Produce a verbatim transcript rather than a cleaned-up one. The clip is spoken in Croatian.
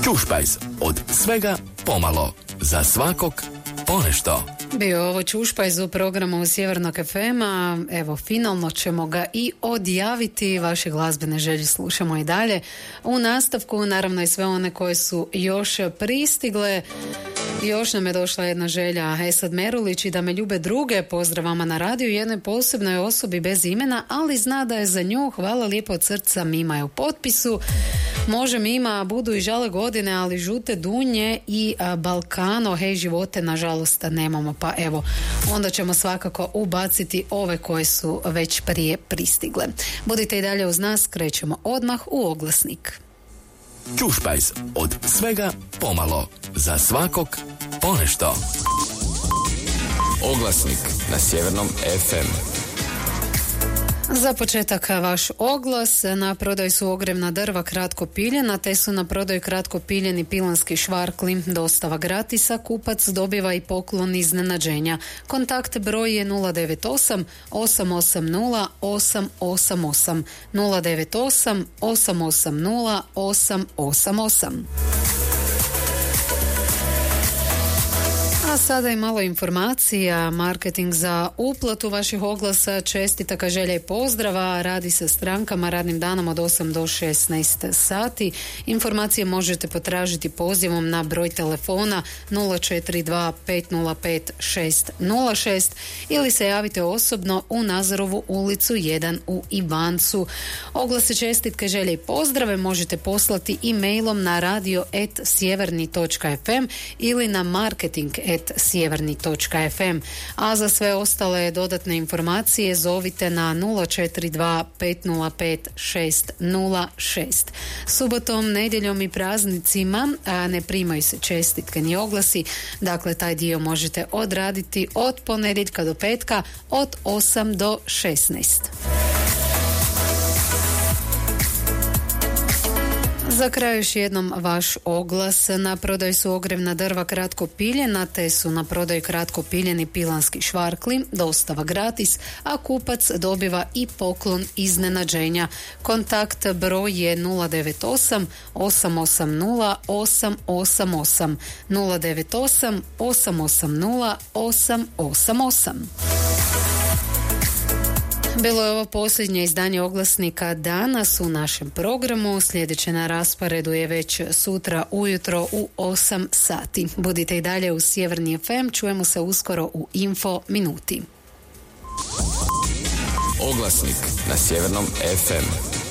Ćušpajz, od svega pomalo, za svakog ponešto. Bio ovo Ćušpajz u programu Sjevernog ef ema. Evo, finalno ćemo ga i odjaviti. Vaše glazbene želje slušamo i dalje. U nastavku, naravno, i sve one koje su još pristigle. Još nam je došla jedna želja Esad Merulić i da me ljube druge. Pozdrav vama na radiju, jednoj posebnoj osobi bez imena, ali zna da je za nju. Hvala lijepo od srca, Mima je u potpisu. Može Mima, budu i žale godine, ali žute dunje i a, Balkano, hej živote, nažalost nemamo, pa evo, onda ćemo svakako ubaciti ove koje su već prije pristigle. Budite i dalje uz nas, krećemo odmah u oglasnik. Ćušpajz, od svega pomalo, za svakog ponešto. Oglasnik na Sjevernom ef em. Za početak vaš oglas. Na prodaju su ogrevna drva kratko piljena, te su na prodaju kratko piljeni pilanski švarkli. Dostava gratisa, kupac dobiva i poklon iznenađenja. Kontakt broj je nula devet osam osam osam nula osam osam osam, nula devet osam osam osam nula osam osam osam. A sada i malo informacija. Marketing za uplatu vaših oglasa, čestitaka, želja i pozdrava. Radi se strankama radnim danom od osam do šesnaest sati. Informacije možete potražiti pozivom na broj telefona nula četiri dva pet nula pet šest nula šest ili se javite osobno u Nazarovu ulicu jedan u Ivancu. Oglase, čestitke, želje i pozdrave možete poslati e-mailom na radio at sjeverni točka ef em ili na marketing at sjeverni točka ef em. A za sve ostale dodatne informacije zovite na nula četiri dva pet nula pet šest nula šest. Subotom, nedjeljom i praznicima a ne primaju se čestitke ni oglasi, dakle taj dio možete odraditi od ponedjeljka do petka od osam do šesnaest. Za kraj još jednom vaš oglas. Na prodaju su ogrevna drva kratko piljena, te su na prodaju kratko piljeni pilanski švarkli, dostava gratis, a kupac dobiva i poklon iznenađenja. Kontakt broj je nula devet osam osam osam nula osam osam osam, nula devet osam osam osam nula osam osam osam. Bilo je ovo posljednje izdanje oglasnika danas u našem programu. Sljedeće na rasporedu je već sutra ujutro u osam sati. Budite i dalje u Sjeverni ef em, čujemo se uskoro u Info Minuti. Oglasnik na Sjevernom ef em.